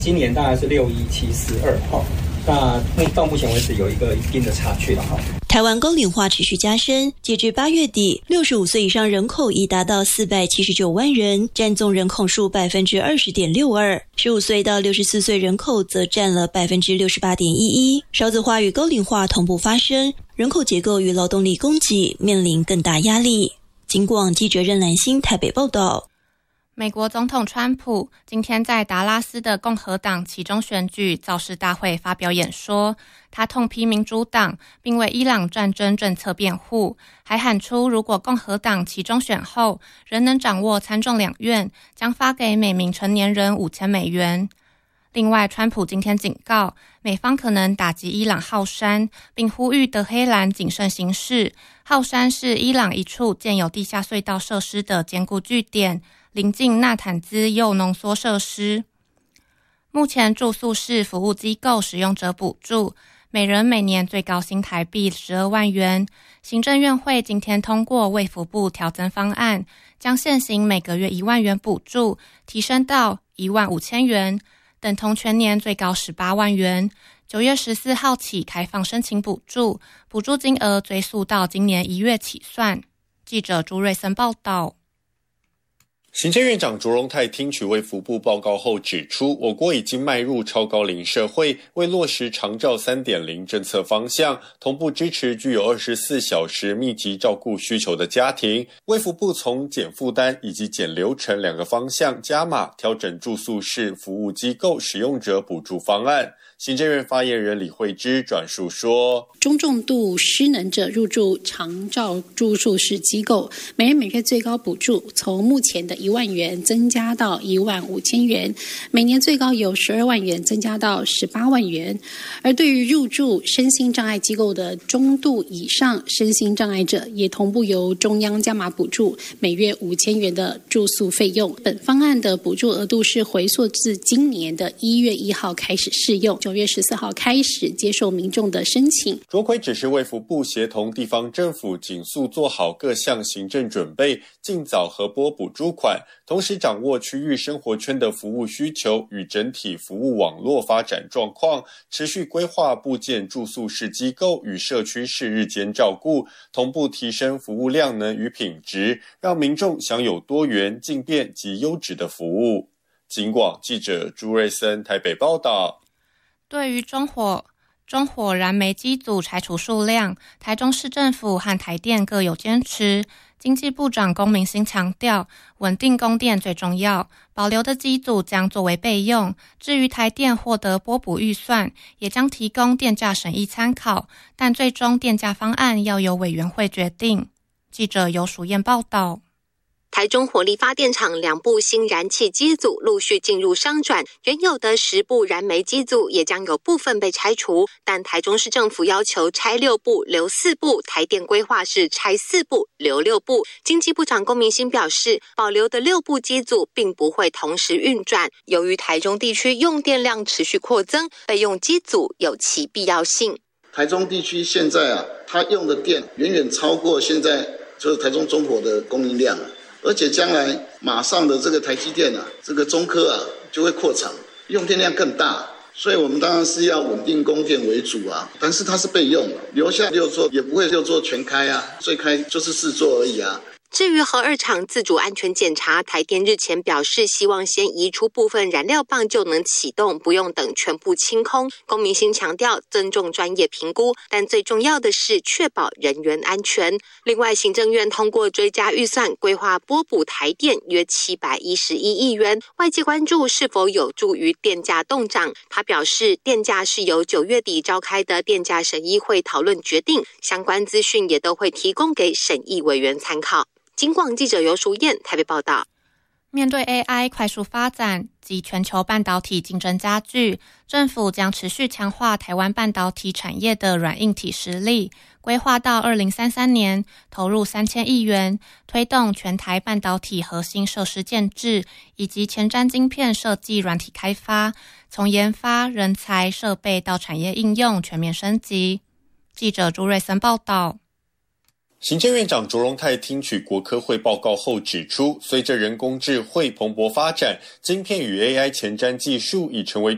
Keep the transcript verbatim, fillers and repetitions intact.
今年大概是六一七四二哈，那到目前为止有一个一定的差距了哈。 台湾高龄化持续加深，截至八月底，六十五岁以上人口已达到四百七十九万人，占总人口数百分之二十点六二。十五岁到六十四岁人口则占了百分之六十八点一一。少子化与高龄化同步发生，人口结构与劳动力供给面临更大压力。警广记者任兰心台北报道。 美国总统川普今天在达拉斯的共和党期中选举造势大会发表演说，他痛批民主党，并为伊朗战争政策辩护，还喊出如果共和党期中选后仍能掌握参众两院，将发给每名成年人五千美元。另外，川普今天警告，美方可能打击伊朗浩山，并呼吁德黑兰谨慎行事。浩山是伊朗一处建有地下隧道设施的坚固据点，临近纳坦兹铀浓缩设施。目前住宿式服务机构使用者补助，每人每年最高新台币十二万元。行政院会今天通过卫福部调增方案，将现行每个月一万元补助提升到一万五千元，等同全年最高十八万元。九月十四号起开放申请补助，补助金额追溯到今年一月起算。记者朱瑞森报道。 行政院长卓荣泰听取卫福部报告后指出，我国已经迈入超高龄社会，为落实长照 三点零 政策方向，同步支持具有二十四小时密集照顾需求的家庭。卫福部从减负担以及减流程两个方向加码调整住宿式服务机构使用者补助方案。行政院发言人李惠芝转述说， 中重度失能者入住长照住宿式机构，每人每月最高补助从目前的一万元增加到一万五千元，每年最高由十二万元增加到十八万元。而对于入住身心障碍机构的中度以上身心障碍者，也同步由中央加码补助每月五千元的住宿费用。本方案的补助额度是回溯至今年的一月一号开始适用，九月十四号开始接受民众的申请。 卓奎指示卫福部协同地方政府紧速做好各项行政准备，尽早核拨补助款，同时掌握区域生活圈的服务需求与整体服务网络发展状况，持续规划布建住宿式机构与社区式日间照顾，同步提升服务量能与品质，让民众享有多元、进便及优质的服务。警广记者朱瑞森台北报道。 对于中火中火燃煤机组拆除数量，台中市政府和台电各有坚持。经济部长龚明鑫强调，稳定供电最重要，保留的机组将作为备用。至于台电获得拨补预算，也将提供电价审议参考，但最终电价方案要由委员会决定。记者游淑燕报道。 台中火力发电厂两部新燃气机组陆续进入商转，原有的十部燃煤机组也将有部分被拆除，但台中市政府要求拆六部留四部，台电规划是拆四部留六部。经济部长龚明鑫表示，保留的六部机组并不会同时运转，由于台中地区用电量持续扩增，备用机组有其必要性。 台中地区现在啊，它用的电远远超过现在就是台中中火的供应量啊。而且将来马上的这个台积电啊，这个中科啊就会扩厂，用电量更大，所以我们当然是要稳定供电为主啊。但是它是备用的，留下六座也不会六座全开啊，最开就是四座而已啊。 至于核二厂自主安全检查，台电日前表示希望先移出部分燃料棒就能启动，不用等全部清空。龚明鑫强调尊重专业评估，但最重要的是确保人员安全。另外，行政院通过追加预算，规划拨补台电约七百一十一亿元，外界关注是否有助于电价动涨。他表示，电价是由九月底召开的电价审议会讨论决定，相关资讯也都会提供给审议委员参考。警广记者游淑燕台北报道。 面对 A I 快速发展及全球半导体竞争加剧，政府将持续强化台湾半导体产业的软硬体实力，规划到二零三三年投入三千亿元，推动全台半导体核心设施建制以及前瞻晶片设计软体开发，从研发、人才、设备到产业应用全面升级。记者朱瑞森报道。 行政院长卓荣泰听取国科会报告后指出，随着人工智慧蓬勃发展，晶片与 A I 前瞻技术已成为